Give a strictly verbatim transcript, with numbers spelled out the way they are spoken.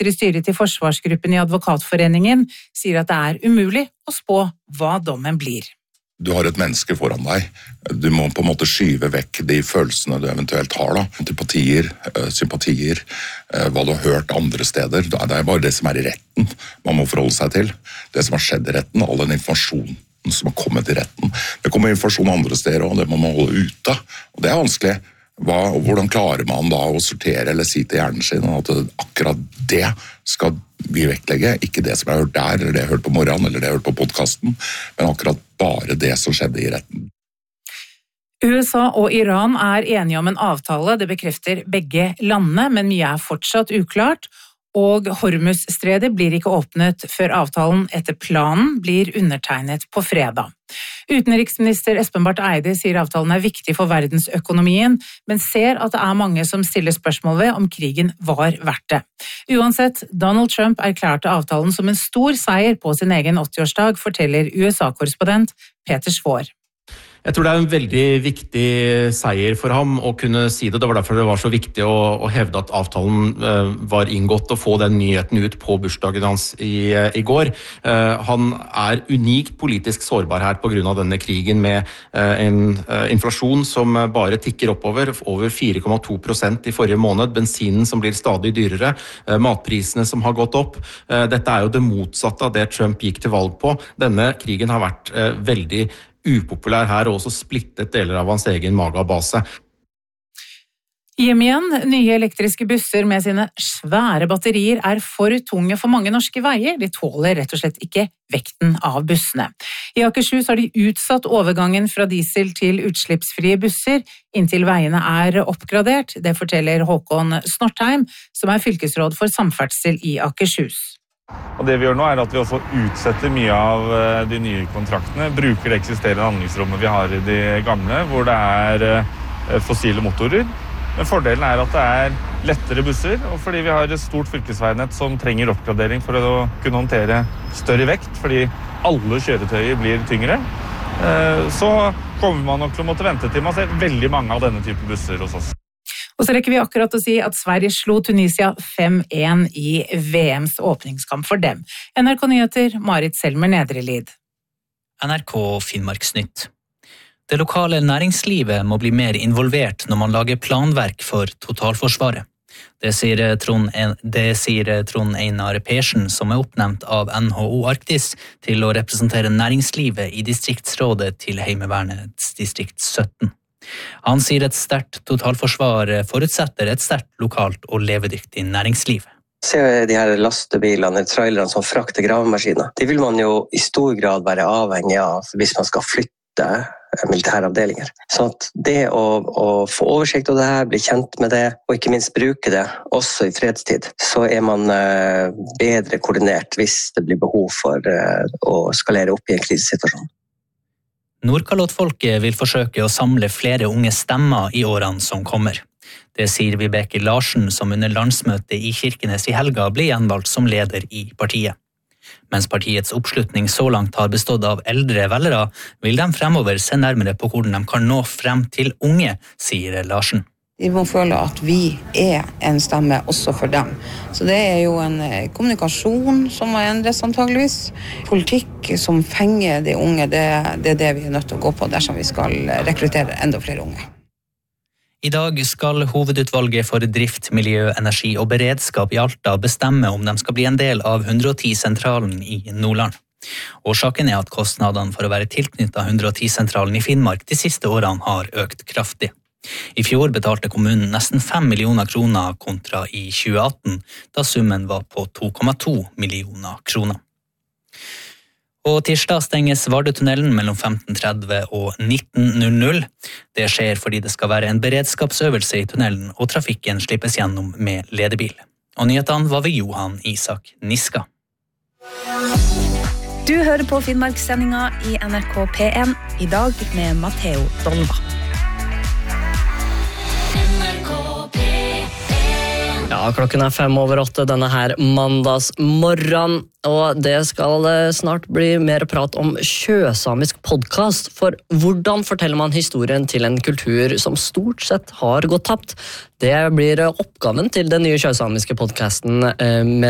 sitter i styret til forsvarsgruppen i Advokatforeningen, sier at det er umulig å spå hva dommen blir. Du har et menneske foran deg. Du må på en måte skyve vekk de følelsene du eventuelt har, da. Antipatier, sympatier, hva du har hørt andre steder. Det er bare det som er i retten man må forholde seg til. Det som har skjedd i retten, all den informasjonen som har kommet i retten. Det kommer informasjon andre steder, og det må man holde ute. Og det er vanskelig. Hva, hvordan klarer man da å sortere eller si til hjernen sin at akkurat det skal vi vektlegge, ikke det som jeg har hørt der, eller det jeg har hørt på morgenen, eller det jeg har hørt på podcasten, men akkurat bare det som skjedde i retten. U S A og Iran er enige om en avtale, det bekrefter begge landene, men mye er fortsatt uklart, og Hormuz-stredet blir ikke åpnet før avtalen etter planen blir undertegnet på fredag. Utenriksminister Espen Barth Eide sier avtalen er viktig for verdensøkonomien, men ser at det er mange som stiller spørsmål ved om krigen var verdt det. Uansett, Donald Trump erklærte avtalen som en stor seier på sin egen åttiårsdag, forteller U S A-korrespondent Peter Svår. Jeg tror det er en veldig viktig seier for ham å kunne si det. Det var derfor det var så viktig å, å hevde at avtalen uh, var inngått og få den nyheten ut på bursdagen hans i, uh, i går. Uh, han er unikt politisk sårbar her på grunn av denne krigen med uh, en uh, inflasjon som bare tikker oppover, over fire komma to prosent i forrige måned, bensinen som blir stadig dyrere, uh, matprisene som har gått opp. Uh, dette er jo det motsatte av det Trump gikk til valg på. Denne krigen har vært uh, veldig upopulær her og også splittet deler av hans egen magabase. Hjem igjen, nye elektriske busser med sine svære batterier er for tunge for mange norske veier. De tåler rett og slett ikke vekten av bussene. I Akershus har de utsatt overgangen fra diesel til utslippsfrie busser inntil veiene er oppgradert. Det forteller Håkon Snortheim, som er fylkesråd for samferdsel i Akershus. Og det vi gjør nå er at vi også utsetter mye av de nye kontraktene, bruker det eksisterende handlingsrommet vi har i de gamle, hvor det er fossile motorer. Men fordelen er at det er lettere busser, og fordi vi har et stort fylkesveinett som trenger oppgradering for å kunne håndtere større vekt, fordi alle kjøretøyer blir tyngre, så kommer man nok til å måtte vente til man ser veldig mange av denne type busser hos oss. Og så rekker vi akkurat å si at Sverige slo Tunisia fem én i V M's åpningskamp for dem. N R K Nyheter, Marit Selmer Nedrelid. N R K Finnmarksnytt. Det lokale næringslivet må bli mer involvert når man lager planverk for totalforsvaret. Det sier Trond, det sier Trond Einar Persen, som er oppnevnt av N H O Arktis til å representere næringslivet i distriktsrådet til Heimevernets distrikt sytten. Han sier et sterkt totalforsvar forutsetter et sterkt lokalt og levedyktig næringsliv. Se de her lastebilene, trailerne som frakter gravemaskiner. De vil man jo i stor grad være avhengig av hvis man skal flytte militæravdelinger. Så at det å, å få oversikt over det her, bli kjent med det, og ikke minst bruke det også i fredstid, så er man bedre koordinert hvis det blir behov for å skalere opp i en krisesituasjon. Nordkalottfolket vil forsøke å samle flere unge stemmer i årene som kommer. Det sier Vibeke Larsen, som under landsmøtet i Kirkenes i helga ble gjenvalgt som leder i partiet. Mens partiets oppslutning så langt har bestått av eldre velgere, vil de fremover se nærmere på hvordan de kan nå frem til unge, sier Larsen. De må føle at vi er en stemme også for dem. Så det er jo en kommunikasjon som må endres antageligvis. Politikk som fenger de unge, det, det er det vi er nødt til å gå på dersom vi skal rekruttere enda flere unge. I dag skal hovedutvalget for drift, miljø, energi og beredskap i Alta bestemme om de skal bli en del av hundre og ti-sentralen i Nordland. Årsaken er at kostnadene for å være tilknyttet hundre og ti-sentralen i Finnmark de siste årene har økt kraftig. I fjor betalte kommunen nesten fem millioner kroner kontra i tjue atten, da summen var på to komma to millioner kroner. Og tirsdag stenges Vardøtunnelen mellom femten tretti og nitten null null. Det skjer fordi det skal være en beredskapsøvelse i tunnelen, og trafikken slippes gjennom med ledebil. Og nyhetene var ved Johan Isak Niska. Du hører på Finnmarkssendinga i N R K P én, i dag med Matteo Dolva. Ja, klokken er fem over åtte denne her mandagsmorgen, og det skal snart bli mer prat om sjøsamisk podcast, for hvordan forteller man historien til en kultur som stort sett har gått tapt? Det blir oppgaven til den nye sjøsamiske podcasten med